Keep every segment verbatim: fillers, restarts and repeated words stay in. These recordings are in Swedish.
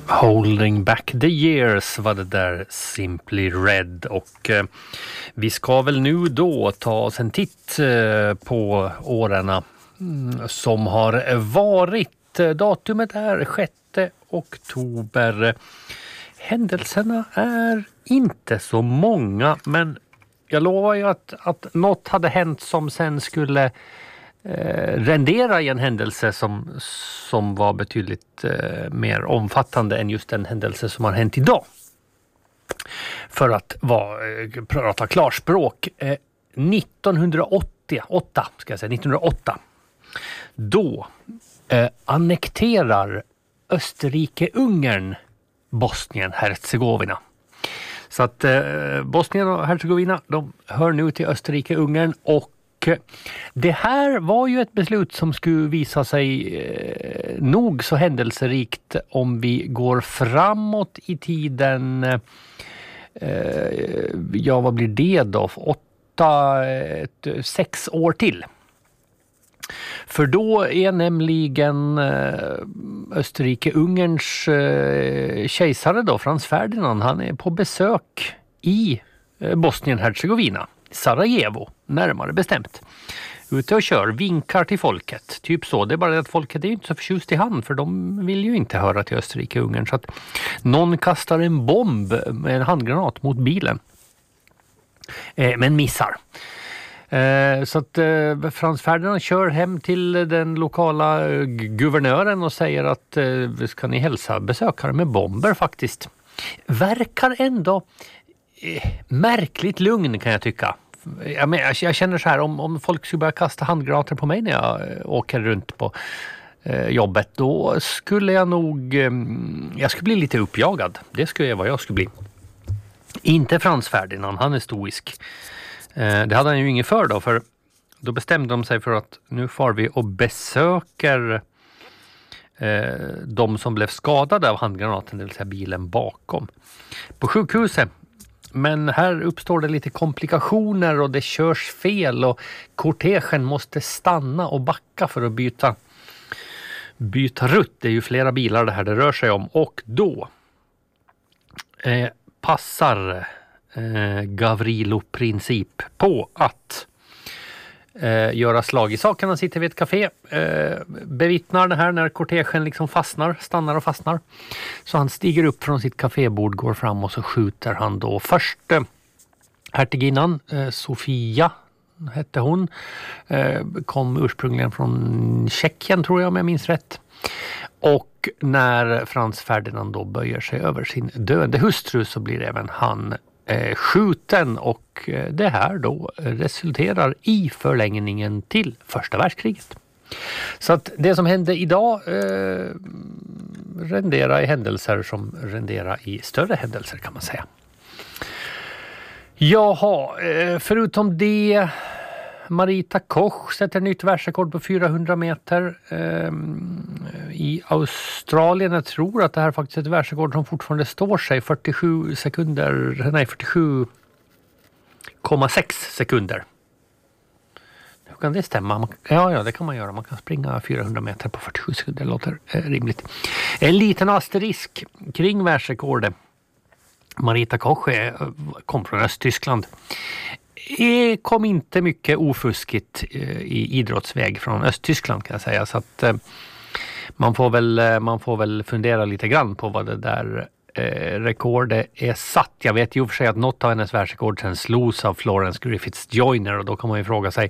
Holding back the years var det där, Simply Red. Och eh, vi ska väl nu då ta oss en titt eh, på åren mm, som har varit. Datumet är sjätte oktober. Händelserna är inte så många, men jag lovar ju att, att något hade hänt som sen skulle eh, rendera i en händelse som, som var betydligt eh, mer omfattande än just den händelse som har hänt idag. För att vara, eh, prata klarspråk, eh, nittonhundraåtta, ska jag säga, nittonhundraåtta, då eh, annekterar Österrike-Ungern Bosnien-Herzegovina. Så att eh, Bosnien och Herzegovina, de hör nu till Österrike-Ungern, och eh, det här var ju ett beslut som skulle visa sig eh, nog så händelserikt om vi går framåt i tiden. Eh, ja, vad blir det då? Åtta, ett, sex år till. För då är nämligen Österrike-Ungerns kejsare då, Frans Ferdinand, han är på besök i Bosnien-Herzegovina, Sarajevo närmare bestämt. Ute och kör, vinkar till folket, typ så. Det är bara det att folket är inte så förtjust i han, för de vill ju inte höra till Österrike-Ungern. Så att någon kastar en bomb med en handgranat mot bilen, eh, men missar. Eh, så att eh, Frans Ferdinand kör hem till den lokala eh, guvernören och säger att eh, ska ni hälsa besökare med bomber faktiskt. Verkar ändå eh, märkligt lugn, kan jag tycka. Jag, men, jag känner så här, om, om folk skulle börja kasta handgranater på mig när jag eh, åker runt på eh, jobbet, då skulle jag nog eh, jag skulle bli lite uppjagad. Det skulle jag vad jag skulle bli. Inte Frans Ferdinand, han är stoisk. Det hade han ju inget för då, för då bestämde de sig för att nu får vi och besöker eh, de som blev skadade av handgranaten, det vill säga bilen bakom, på sjukhuset. Men här uppstår det lite komplikationer och det körs fel och kortegen måste stanna och backa för att byta, byta rutt. Det är ju flera bilar det här det rör sig om, och då eh, passar Eh, Gavrilo Princip på att eh, göra slag i saken. Han sitter vid ett café, eh, bevittnar det här när kortegen liksom fastnar, stannar och fastnar. Så han stiger upp från sitt kafébord, går fram och så skjuter han då först eh, hertiginnan eh, Sofia hette hon, eh, kom ursprungligen från Tjeckien tror jag om jag minns rätt. Och när Frans Ferdinand då böjer sig över sin döende hustru så blir även han Eh, skjuten, och eh, det här då resulterar i förlängningen till första världskriget. Så att det som hände idag eh, renderar i händelser som renderar i större händelser, kan man säga. Jaha, eh, förutom det, Marita Koch sätter nytt världsrekord på fyrahundra meter eh, i Australien. Jag tror att det här faktiskt är ett världsrekord som fortfarande står sig, fyrtiosju sekunder, nej fyrtiosju komma sex sekunder. Hur kan det stämma? Ja, ja, det kan man göra. Man kan springa fyrahundra meter på fyrtiosju sekunder, det låter eh, rimligt. En liten asterisk kring världsrekordet. Marita Koch kom från Östtyskland. Det kom inte mycket ofuskigt i idrottsväg från Östtyskland, kan jag säga. Så att man får väl, man får väl fundera lite grann på vad det där eh, rekordet är satt. Jag vet ju för sig att något av hennes världsrekord sen slogs av Florence Griffiths Joyner, och då kan man ju fråga sig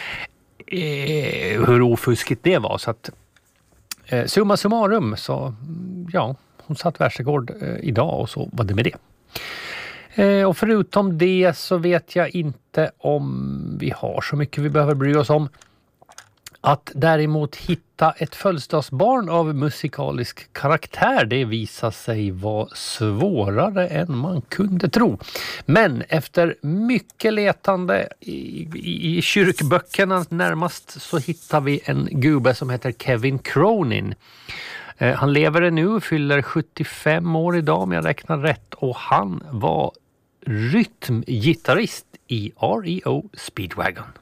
eh, hur ofuskigt det var. Så att eh, summa summarum, så ja, hon satt världsrekord eh, idag, och så var det med det. Eh, och förutom det så vet jag inte om vi har så mycket vi behöver bry oss om. Att däremot hitta ett födelsedagsbarn av musikalisk karaktär, det visar sig vara svårare än man kunde tro. Men efter mycket letande i, i, i kyrkböckerna närmast så hittar vi en gubbe som heter Kevin Cronin. Eh, han lever nu, fyller sjuttiofem år idag om jag räknar rätt, och han var rytmgitarrist i R E O Speedwagon.